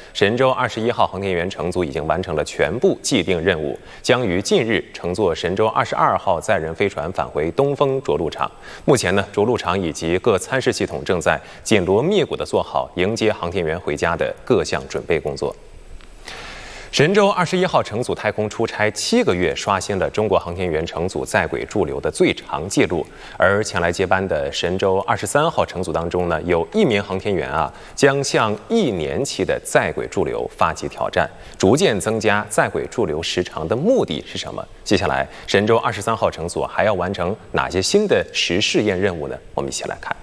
神舟21号航天员乘组已经完成了全部既定任务，将于近日乘坐神舟22号载人飞船返回东风着陆场。目前呢，着陆场以及各参试系统正在紧锣密鼓地做好迎接航天员回家的各项准备工作。神舟21号乘组太空出差7个月，刷新了中国航天员乘组在轨驻留的最长记录。而前来接班的神舟23号乘组当中呢，有1名航天员将向1年期的在轨驻留发起挑战。逐渐增加在轨驻留时长的目的是什么？接下来，神舟23号乘组还要完成哪些新的实试验任务呢？我们一起来看。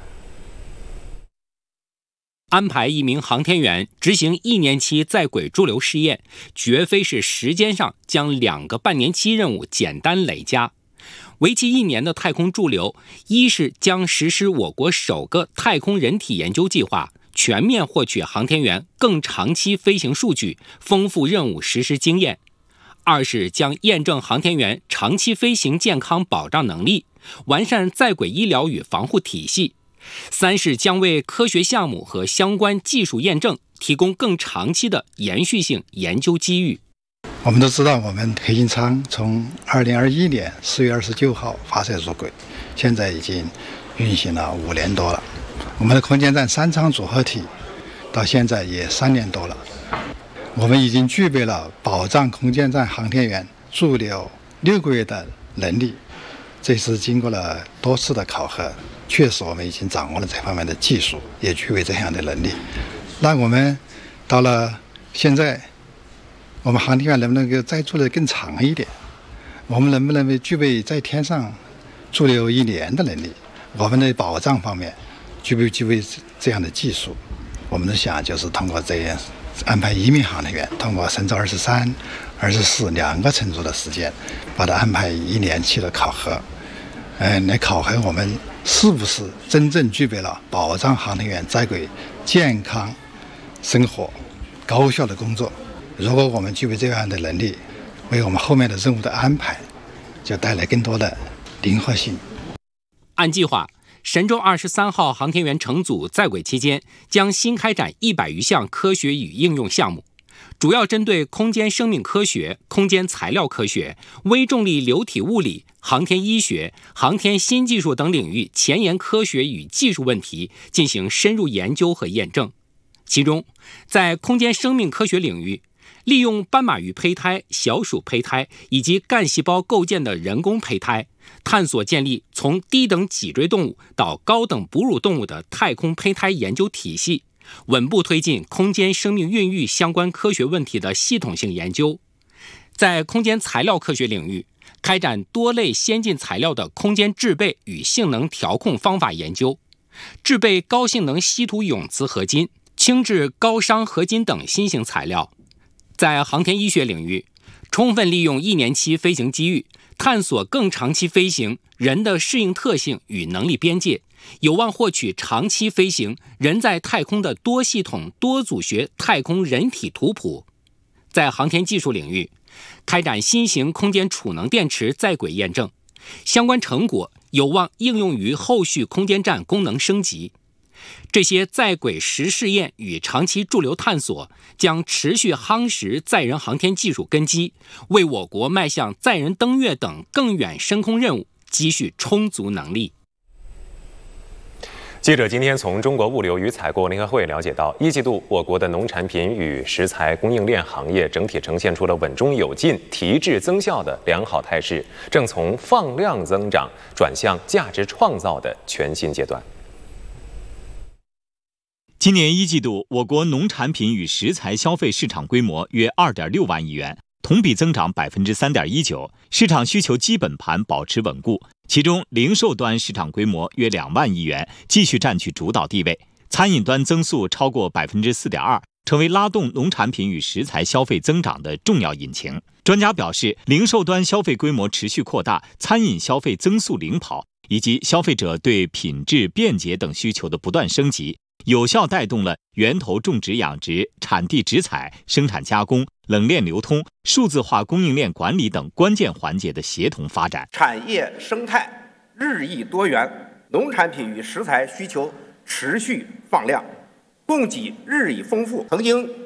安排1名航天员执行1年期在轨驻留试验，绝非是时间上将2个半年期任务简单累加。为期1年的太空驻留，一是将实施我国首个太空人体研究计划，全面获取航天员更长期飞行数据，丰富任务实施经验；二是将验证航天员长期飞行健康保障能力，完善在轨医疗与防护体系；三是将为科学项目和相关技术验证提供更长期的延续性研究机遇。 我们都知道，我们黑金舱从2021年4月29号发射入轨，现在已经运行了5年多了。我们的空间站3舱组合体到现在也3年多了。我们已经具备了保障空间站航天员驻留6个月的能力。这次经过了多次的考核，确实我们已经掌握了这方面的技术，也具备这样的能力。那我们到了现在，我们航天员能不能够再驻留更长一点？我们能不能具备在天上驻留1年的能力？我们的保障方面具备这样的技术？我们的想就是通过这样安排1名航天员，通过神舟23、242个乘组的时间，把它安排1年期的考核，来考核我们是不是真正具备了保障航天员在轨健康生活、高效的工作。如果我们具备这样的能力，为我们后面的任务的安排就带来更多的灵活性。 按计划，神舟23号航天员乘组在轨期间将新开展100余项科学与应用项目，主要针对空间生命科学、空间材料科学、微重力流体物理、航天医学、航天新技术等领域前沿科学与技术问题进行深入研究和验证。其中，在空间生命科学领域，利用斑马鱼胚胎、小鼠胚胎以及干细胞构建的人工胚胎，探索建立从低等脊椎动物到高等哺乳动物的太空胚胎研究体系，稳步推进空间生命孕育相关科学问题的系统性研究。在空间材料科学领域，开展多类先进材料的空间制备与性能调控方法研究，制备高性能稀土永磁合金、轻质高熵合金等新型材料。在航天医学领域，充分利用1年期飞行机遇，探索更长期飞行人的适应特性与能力边界，有望获取长期飞行人在太空的多系统多组学太空人体图谱。在航天技术领域，开展新型空间储能电池在轨验证，相关成果有望应用于后续空间站功能升级。这些在轨实试验与长期驻留探索将持续夯实载人航天技术根基，为我国迈向载人登月等更远深空任务积蓄充足能力。 记者今天从中国物流与采购联合会了解到，1季度我国的农产品与食材供应链行业整体呈现出了稳中有进、提质增效的良好态势，正从放量增长转向价值创造的全新阶段。 今年1季度，我国农产品与食材消费市场规模约2.6万亿元，同比增长3.19%，市场需求基本盘保持稳固。其中，零售端市场规模约2万亿元，继续占据主导地位；餐饮端增速超过4.2%，成为拉动农产品与食材消费增长的重要引擎。专家表示，零售端消费规模持续扩大，餐饮消费增速领跑，以及消费者对品质、便捷等需求的不断升级，有效带动了源头种植养殖、产地直采、生产加工、冷链流通、数字化供应链管理等关键环节的协同发展。 产业生态日益多元，农产品与食材需求持续放量，供给日益丰富。曾经